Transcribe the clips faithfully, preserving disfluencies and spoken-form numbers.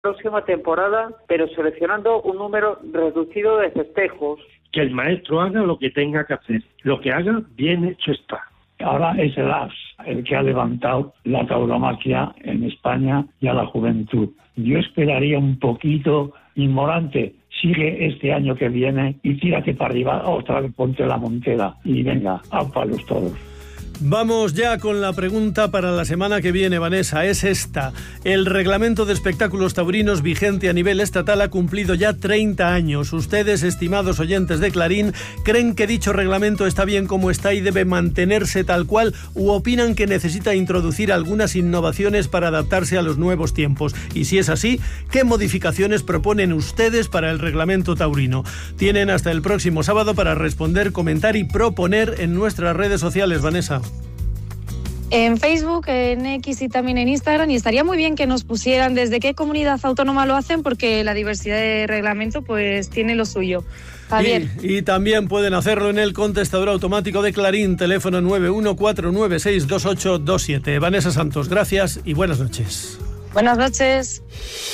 próxima temporada, pero seleccionando un número reducido de festejos. Que el maestro haga lo que tenga que hacer. Lo que haga, bien hecho está. Ahora es el A S el que ha levantado la tauromaquia en España y a la juventud. Yo esperaría un poquito. Morante, sigue este año que viene y tírate para arriba, otra vez ponte la montera y venga, a palos todos. Vamos ya con la pregunta para la semana que viene, Vanessa. Es esta. El reglamento de espectáculos taurinos vigente a nivel estatal ha cumplido ya treinta años. Ustedes, estimados oyentes de Clarín, ¿creen que dicho reglamento está bien como está y debe mantenerse tal cual, u opinan que necesita introducir algunas innovaciones para adaptarse a los nuevos tiempos? Y si es así, ¿qué modificaciones proponen ustedes para el reglamento taurino? Tienen hasta el próximo sábado para responder, comentar y proponer en nuestras redes sociales, Vanessa. En Facebook, en X y también en Instagram, y estaría muy bien que nos pusieran desde qué comunidad autónoma lo hacen, porque la diversidad de reglamento pues tiene lo suyo. Javier. Y, y también pueden hacerlo en el contestador automático de Clarín, teléfono nueve uno cuatro nueve seis dos ocho dos siete. Vanessa Santos, gracias y buenas noches. Buenas noches.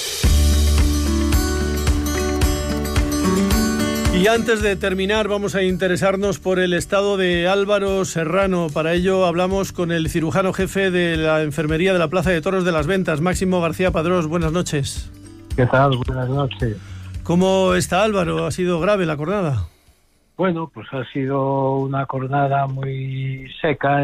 Y antes de terminar, vamos a interesarnos por el estado de Álvaro Serrano. Para ello hablamos con el cirujano jefe de la enfermería de la Plaza de Toros de las Ventas, Máximo García Padrós. Buenas noches. ¿Qué tal? Buenas noches. ¿Cómo está Álvaro? ¿Ha sido grave la cornada? Bueno, pues ha sido una cornada muy seca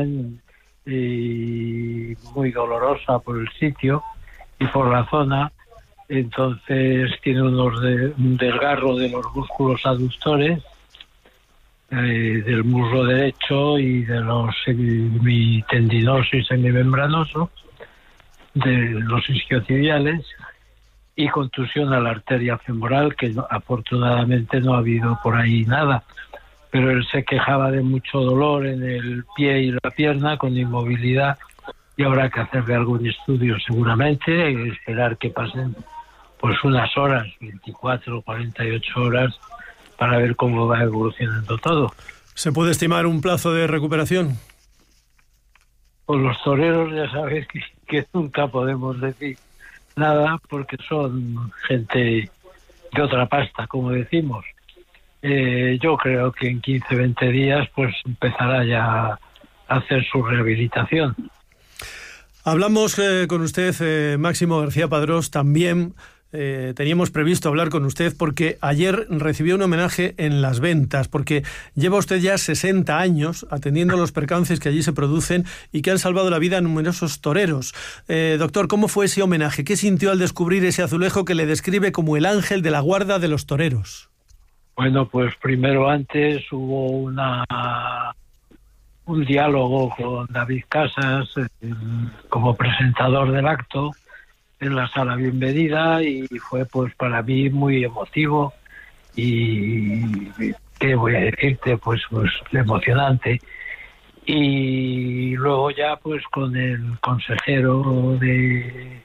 y muy dolorosa por el sitio y por la zona. Entonces tiene unos de, un desgarro de los músculos aductores eh, del muslo derecho y de los semitendinoso y semimembranoso de los isquiotibiales y contusión a la arteria femoral, que no, afortunadamente no ha habido por ahí nada, pero él se quejaba de mucho dolor en el pie y la pierna con inmovilidad y habrá que hacerle algún estudio seguramente y esperar que pasen pues unas horas, veinticuatro o cuarenta y ocho horas, para ver cómo va evolucionando todo. ¿Se puede estimar un plazo de recuperación? Pues los toreros ya sabes que, que nunca podemos decir nada porque son gente de otra pasta, como decimos. Eh, yo creo que en quince, veinte días pues empezará ya a hacer su rehabilitación. Hablamos eh, con usted, eh, Máximo García Padrós, también. Eh, teníamos previsto hablar con usted porque ayer recibió un homenaje en Las Ventas, porque lleva usted ya sesenta años atendiendo los percances que allí se producen y que han salvado la vida a numerosos toreros. Eh, doctor, ¿cómo fue ese homenaje? ¿Qué sintió al descubrir ese azulejo que le describe como el ángel de la guarda de los toreros? Bueno, pues primero antes hubo una un diálogo con David Casas eh, como presentador del acto en la sala Bienvenida y fue pues para mí muy emotivo y qué voy a decirte pues pues emocionante. Y luego ya pues con el consejero de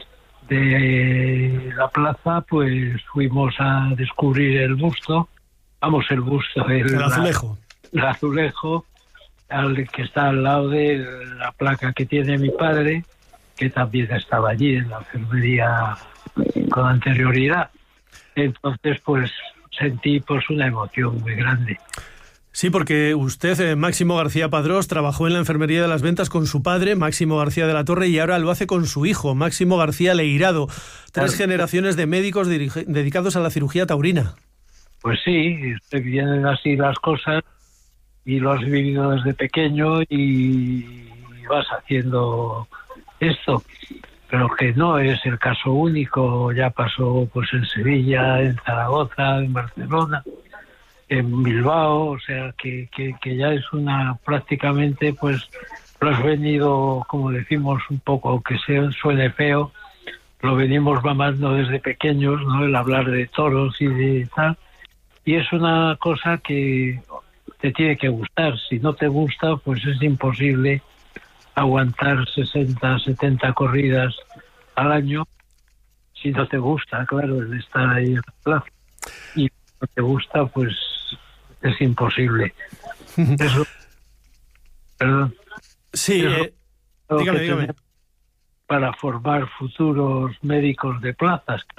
de la plaza pues fuimos a descubrir el busto, vamos el busto el, el azulejo la, el azulejo al que está al lado de la placa que tiene mi padre, que también estaba allí en la enfermería con anterioridad. Entonces, pues sentí pues una emoción muy grande. Sí, porque usted, eh, Máximo García Padrós, trabajó en la enfermería de Las Ventas con su padre, Máximo García de la Torre, y ahora lo hace con su hijo, Máximo García Leirado. Tres claro. generaciones de médicos dirige- dedicados a la cirugía taurina. Pues sí, vienen así las cosas y lo has vivido desde pequeño y vas haciendo esto, pero que no es el caso único. Ya pasó pues en Sevilla, en Zaragoza, en Barcelona, en Bilbao, o sea que, que, que ya es una prácticamente pues lo has venido, como decimos un poco, aunque sea, suene feo, lo venimos mamando desde pequeños, ¿no? El hablar de toros y de tal, y es una cosa que te tiene que gustar. Si no te gusta, pues es imposible aguantar sesenta, setenta corridas al año si no te gusta, claro, el estar ahí en la plaza. Y si no te gusta, pues es imposible. Eso, perdón. Sí, Eso, eh, dígame, dígame. para formar futuros médicos de plazas.